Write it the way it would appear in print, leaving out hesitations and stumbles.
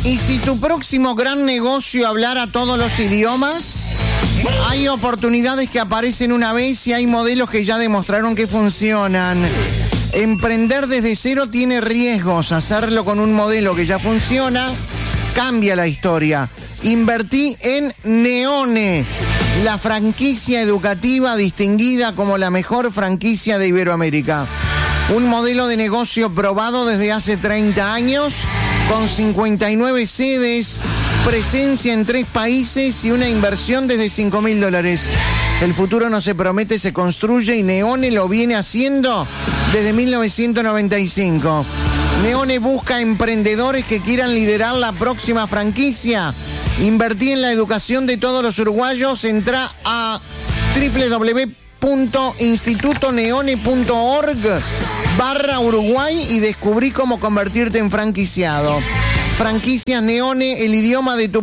Y si tu próximo gran negocio hablara todos los idiomas, hay oportunidades que aparecen una vez y hay modelos que ya demostraron que funcionan. Emprender desde cero tiene riesgos. Hacerlo con un modelo que ya funciona cambia la historia. Invertí en Neone, la franquicia educativa distinguida como la mejor franquicia de Iberoamérica. Un modelo de negocio probado desde hace 30 años, con 59 sedes, presencia en 3 países y una inversión desde $5.000. El futuro no se promete, se construye, y Neone lo viene haciendo desde 1995. Neone busca emprendedores que quieran liderar la próxima franquicia. Invertí en la educación de todos los uruguayos. Entra a www.institutoneone.org/Uruguay y descubrí cómo convertirte en franquiciado. Franquicias Neone, el idioma de tu